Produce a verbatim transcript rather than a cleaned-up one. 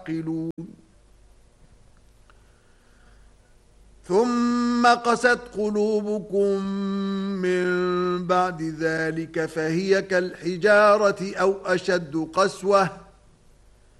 يعقلون. ثم قست قلوبكم من بعد ذلك فهي كالحجارة أو أشد قسوة